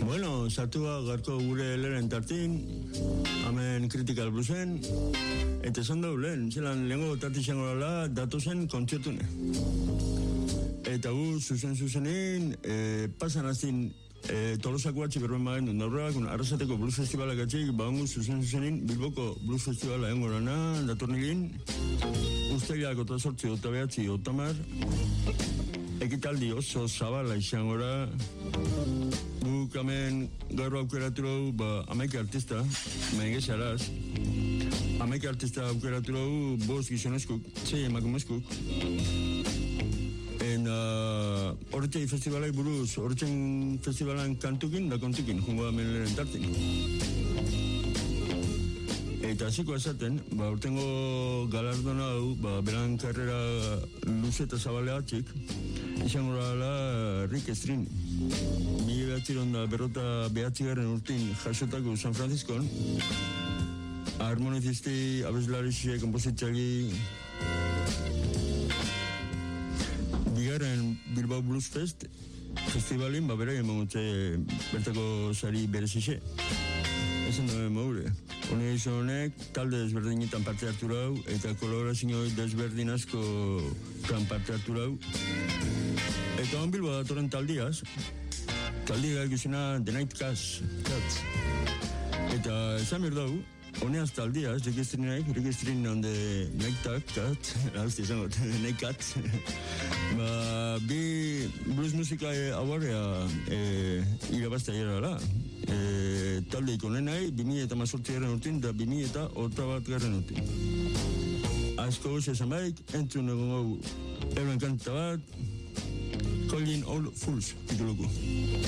Bueno, sartua garko gure lehen tartin, hemen Critical Bluesen, eta esan dugu lehen, zelan lehenko tarti izango dela datozen kontzertune. Eta gu, zuzenin, pasan azin, Tolosako atxik erben magen duen daurrak, Arrasateko Blues Festivalak atxik, bagongu zuzenin, Bilboko Blues Festivala engo lana, datornegin, Uztailak eta 8 eta 9 otamar, ekitaldi oso zabala izango da, guk hemen gaur aukeratu dugu, 11 artista, maigez araz, 11 artista aukeratu dugu, 5 gizonezkuk, 6 emakumezkuk. Horretxai festivalai buruz, horretxen festivalan kantukin da kontukin, jungo da meneleren tartin. Eta hasiko esaten, urtengo galardona hau, beran karrera luze eta zabale atxik, izango da Rick String. Mila behatziron da berrota behatzigarren urtin jasotako San Franciscon, harmonizisti, abeslarixe, kompositxagi, bigarren Bilbao Blues Fest festivalin, bera emagutze bertako sari berezixe. Ezen da maure. Hone izan honek, talde desberdinetan parte hartu rau, eta kolaborazio desberdin asko kan parte hartu rau. Eta hon Bilbao datorren taldiaz, taldia gizena The Night Cats. Eta esan berdau, honeaz taldiaz, registrin on the Night Cat, hausti esan got, The Night Cat. Bi blues musika abarrea irabazta jera da. Talde ikonenai, 2018 garren urtin, da 2008 garren urtin. Asko guz esan baik, entzun egon gau, erben kanta bat, Calling All Fools, tituluko.